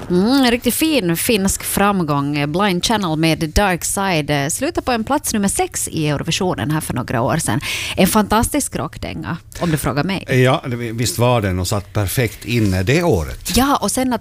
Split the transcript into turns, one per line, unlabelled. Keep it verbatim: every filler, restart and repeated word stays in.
Mm, riktigt fin finsk framgång. Blind Channel med Dark Side slutar på en plats nummer sex i Eurovisionen här för några år sedan. En fantastisk rockdänga, om du frågar mig.
Ja, visst var den och satt perfekt inne det året.
Ja, och sen att